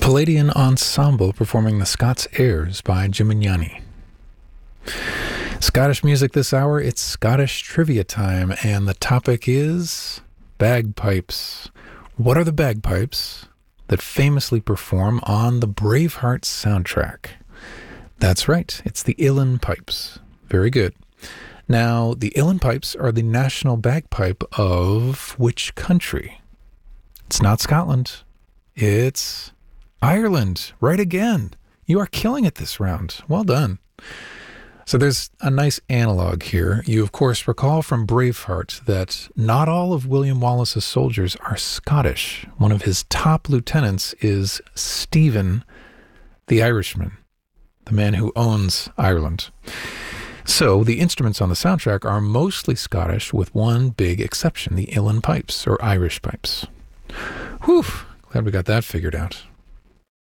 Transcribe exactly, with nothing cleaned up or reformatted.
Palladian Ensemble performing the Scots Airs by Gimignani. Scottish music this hour, it's Scottish trivia time, and the topic is bagpipes. What are the bagpipes that famously perform on the Braveheart soundtrack? That's right, it's the Uilleann Pipes. Very good. Now, the Uilleann Pipes are the national bagpipe of which country? It's not Scotland. It's Ireland. Right again. You are killing it this round. Well done. So there's a nice analog here. You, of course, recall from Braveheart that not all of William Wallace's soldiers are Scottish. One of his top lieutenants is Stephen, the Irishman, the man who owns Ireland. So the instruments on the soundtrack are mostly Scottish, with one big exception, the Uilleann Pipes, or Irish pipes. Whew, glad we got that figured out.